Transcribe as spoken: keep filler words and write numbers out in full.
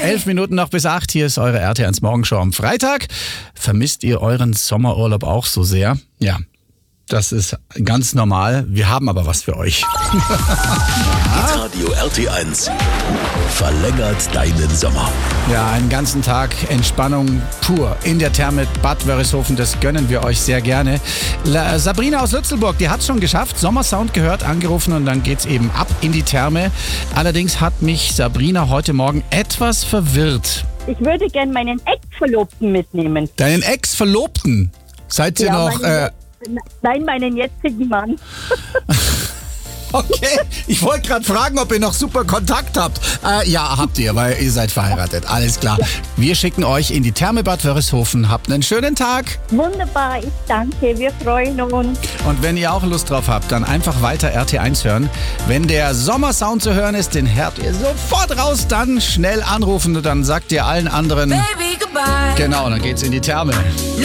Elf Minuten noch bis acht. Hier ist eure R T eins Morgenshow am Freitag. Vermisst ihr euren Sommerurlaub auch so sehr? Ja, das ist ganz normal. Wir haben aber was für euch. Radio R T eins verlängert deinen Sommer. Ja, einen ganzen Tag Entspannung pur in der Therme Bad Wörishofen. Das gönnen wir euch sehr gerne. La Sabrina aus Lützelburg, die hat es schon geschafft. Sommersound gehört, angerufen und dann geht's eben ab in die Therme. Allerdings hat mich Sabrina heute Morgen etwas verwirrt. Ich würde gerne meinen Ex-Verlobten mitnehmen. Deinen Ex-Verlobten? Seid ihr Ja, noch... Äh, Nein, meinen jetzigen Mann. Okay, ich wollte gerade fragen, ob ihr noch super Kontakt habt. Äh, ja, habt ihr, weil ihr seid verheiratet. Alles klar. Wir schicken euch in die Therme Bad Wörishofen. Habt einen schönen Tag. Wunderbar, ich danke, wir freuen uns. Und wenn ihr auch Lust drauf habt, dann einfach weiter R T eins hören. Wenn der Sommersound zu hören ist, den hört ihr sofort raus. Dann schnell anrufen und dann sagt ihr allen anderen... Baby, goodbye. Genau, dann geht's in die Therme.